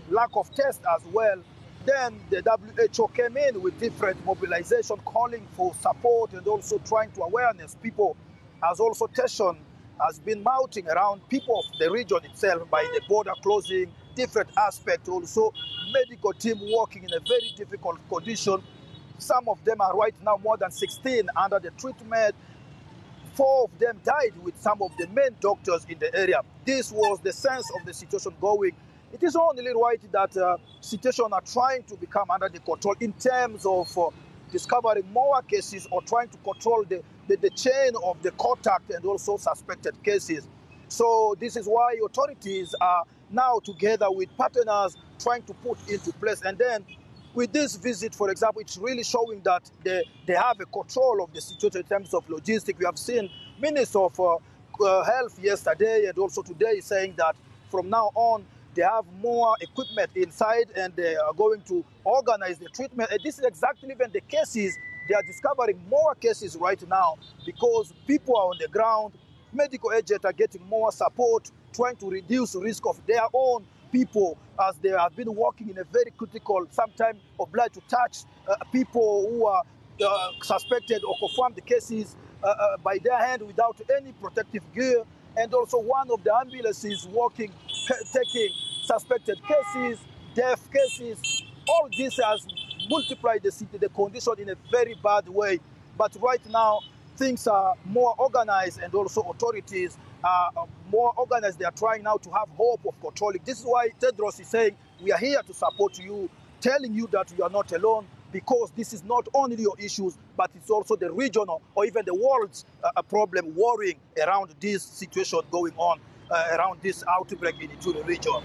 lack of tests as well. Then the WHO came in with different mobilization, calling for support and also trying to awareness people, as also tension has been mounting around people of the region itself by the border closing, different aspects also, medical team working in a very difficult condition. Some of them are right now more than 16 under the treatment. 4 of them died with some of the main doctors in the area. This was the sense of the situation going. It is only right that situation are trying to become under the control in terms of discovering more cases or trying to control the chain of the contact and also suspected cases. So this is why authorities are now together with partners trying to put into place. And then with this visit, for example, it's really showing that they have a control of the situation in terms of logistics. We have seen Minister of Health yesterday and also today saying that from now on, they have more equipment inside and they are going to organize the treatment. And this is exactly even the cases. They are discovering more cases right now because people are on the ground. Medical agents are getting more support, trying to reduce risk of their own people as they have been working in a very critical, sometimes obliged to touch people who are suspected or confirmed the cases by their hand without any protective gear. And also one of the ambulances working, taking suspected cases, death cases. All this has multiplied the condition in a very bad way. But right now, things are more organized and also authorities are more organized. They are trying now to have hope of controlling. This is why Tedros is saying, we are here to support you, telling you that you are not alone, because this is not only your issues, but it's also the regional or even the world's problem worrying around this situation going on, around this outbreak in the region.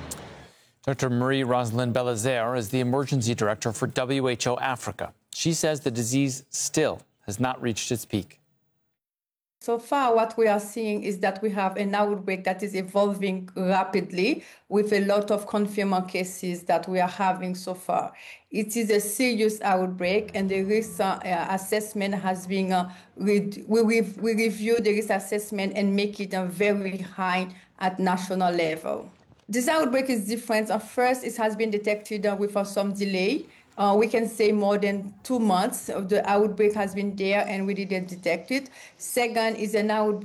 Dr. Marie-Rosalind Belazaire is the emergency director for WHO Africa. She says the disease still has not reached its peak. So far, what we are seeing is that we have an outbreak that is evolving rapidly with a lot of confirmed cases that we are having so far. It is a serious outbreak, and the risk assessment has been, we review the risk assessment and make it very high at national level. This outbreak is different. First, it has been detected with some delay. We can say more than 2 months of the outbreak has been there and we didn't detect it. Second is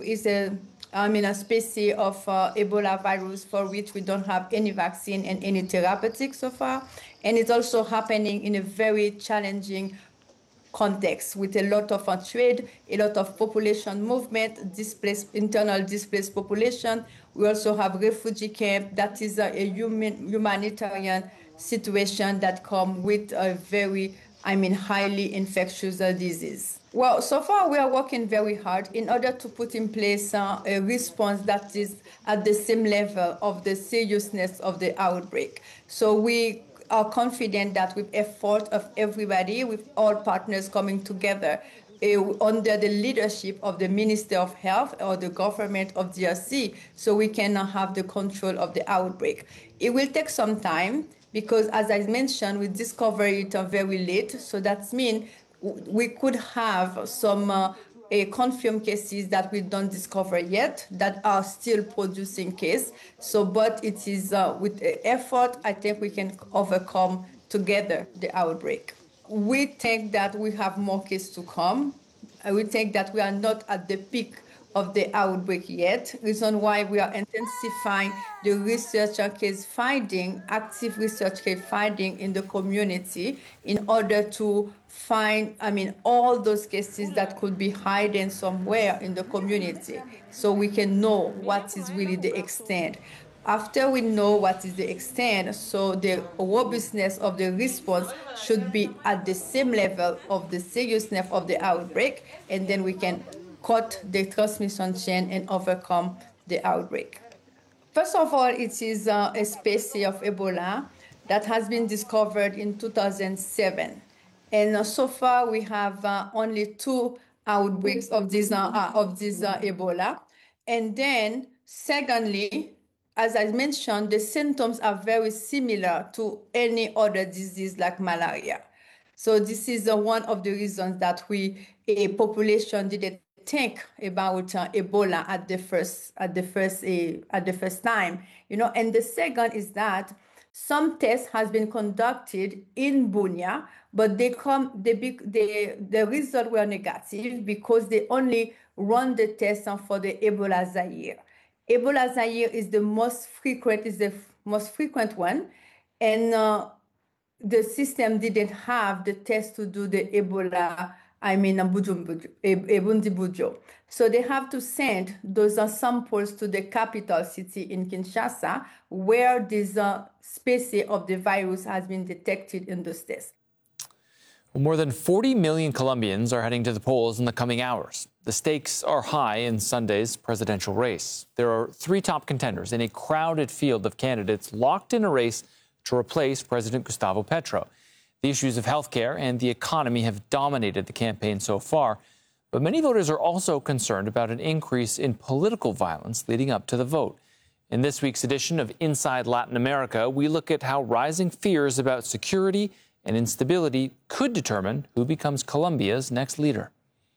a species of Ebola virus for which we don't have any vaccine and any therapeutic so far. And it's also happening in a very challenging context with a lot of trade, a lot of population movement, internal displaced population. We also have refugee camp. That is a humanitarian situation that come with a very, highly infectious disease. Well, so far we are working very hard in order to put in place a response that is at the same level of the seriousness of the outbreak. So we are confident that with effort of everybody, with all partners coming together, under the leadership of the Minister of Health or the government of DRC, so we can have the control of the outbreak. It will take some time because, as I mentioned, we discovered it very late. So that means we could have some confirmed cases that we don't discover yet that are still producing cases. So, but it is with effort, I think we can overcome together the outbreak. We think that we have more cases to come. We think that we are not at the peak of the outbreak yet. Reason why we are intensifying the research case finding, active research case finding in the community in order to find, all those cases that could be hiding somewhere in the community so we can know what is really the extent. After we know what is the extent, so the robustness of the response should be at the same level of the seriousness of the outbreak, and then we can cut the transmission chain and overcome the outbreak. First of all, it is a species of Ebola that has been discovered in 2007. And so far, we have only 2 outbreaks of this Ebola. And then, secondly, as I mentioned, the symptoms are very similar to any other disease like malaria. So this is one of the reasons that a population didn't think about Ebola at the first time, And the second is that Some tests has been conducted in Bunia, but the results were negative because they only run the test for the Ebola Zaire. Ebola Zaire is the most frequent one, and the system didn't have the test to do the Ebola, Ebundi Bujo. So they have to send those samples to the capital city in Kinshasa, where this species of the virus has been detected in those tests. Well, more than 40 million Colombians are heading to the polls in the coming hours. The stakes are high in Sunday's presidential race. There are three top contenders in a crowded field of candidates locked in a race to replace President Gustavo Petro. The issues of healthcare and the economy have dominated the campaign so far, but many voters are also concerned about an increase in political violence leading up to the vote. In this week's edition of Inside Latin America, we look at how rising fears about security and instability could determine who becomes Colombia's next leader.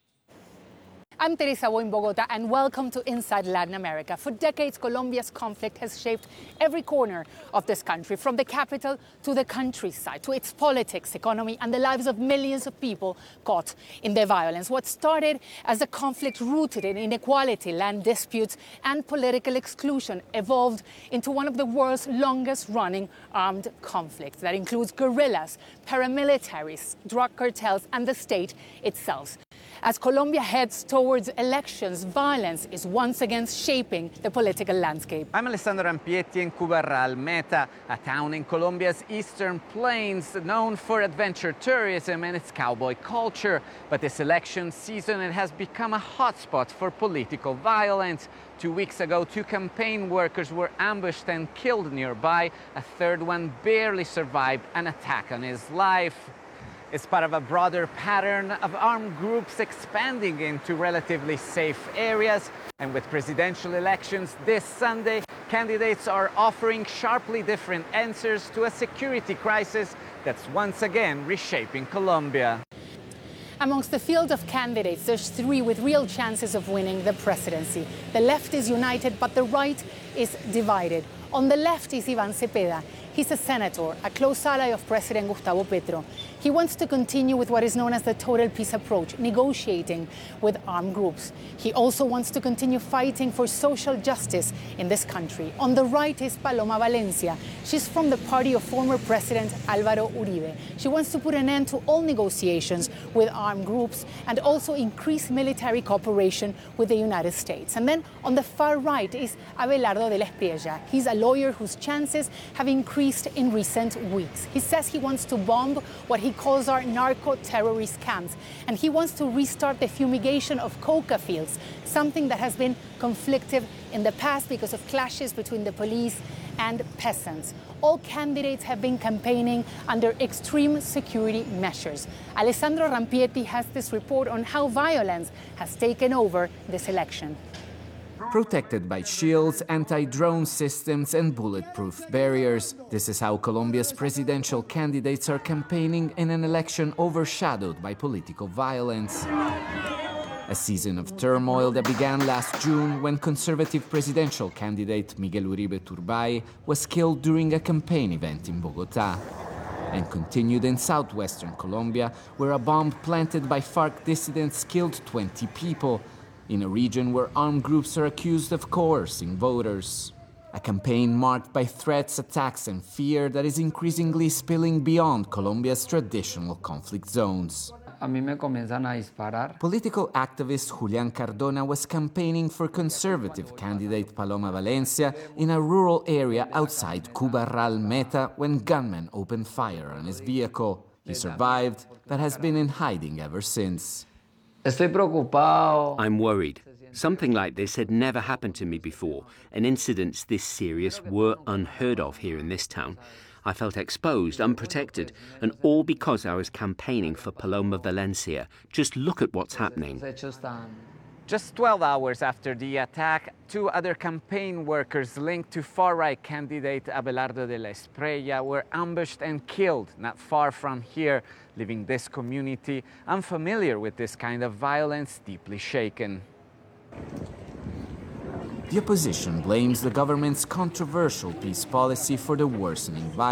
I'm Teresa Wu in Bogota, and welcome to Inside Latin America. For decades, Colombia's conflict has shaped every corner of this country, from the capital to the countryside, to its politics, economy, and the lives of millions of people caught in the violence. What started as a conflict rooted in inequality, land disputes, and political exclusion evolved into one of the world's longest-running armed conflicts that includes guerrillas, paramilitaries, drug cartels, and the state itself. As Colombia heads towards elections, violence is once again shaping the political landscape. I'm Alessandro Rampietti in Cubarral Meta, a town in Colombia's eastern plains known for adventure tourism and its cowboy culture. But this election season, it has become a hotspot for political violence. 2 weeks ago, 2 campaign workers were ambushed and killed nearby. A third one barely survived an attack on his life. It's part of a broader pattern of armed groups expanding into relatively safe areas. And with presidential elections this Sunday, candidates are offering sharply different answers to a security crisis that's once again reshaping Colombia. Amongst the field of candidates, there's 3 with real chances of winning the presidency. The left is united, but the right is divided. On the left is Iván Cepeda. He's a senator, a close ally of President Gustavo Petro. He wants to continue with what is known as the total peace approach, negotiating with armed groups. He also wants to continue fighting for social justice in this country. On the right is Paloma Valencia. She's from the party of former President Álvaro Uribe. She wants to put an end to all negotiations with armed groups and also increase military cooperation with the United States. And then on the far right is Abelardo de la Espriella. He's a lawyer whose chances have increased in recent weeks. He says he wants to bomb what he calls our narco-terrorist camps, and he wants to restart the fumigation of coca fields, something that has been conflictive in the past because of clashes between the police and peasants. All candidates have been campaigning under extreme security measures. Alessandro Rampietti has this report on how violence has taken over this election. Protected by shields, anti-drone systems and bulletproof barriers. This is how Colombia's presidential candidates are campaigning in an election overshadowed by political violence. A season of turmoil that began last June when conservative presidential candidate Miguel Uribe Turbay was killed during a campaign event in Bogota, and continued in southwestern Colombia, where a bomb planted by FARC dissidents killed 20 people, in a region where armed groups are accused of coercing voters. A campaign marked by threats, attacks, and fear that is increasingly spilling beyond Colombia's traditional conflict zones. Political activist Julián Cardona was campaigning for conservative candidate Paloma Valencia in a rural area outside Cubarral Meta when gunmen opened fire on his vehicle. He survived, but has been in hiding ever since. I'm worried. Something like this had never happened to me before, and incidents this serious were unheard of here in this town. I felt exposed, unprotected, and all because I was campaigning for Paloma Valencia. Just look at what's happening. Just 12 hours after the attack, 2 other campaign workers linked to far-right candidate Abelardo de la Espriella were ambushed and killed not far from here, leaving this community unfamiliar with this kind of violence deeply shaken. The opposition blames the government's controversial peace policy for the worsening violence.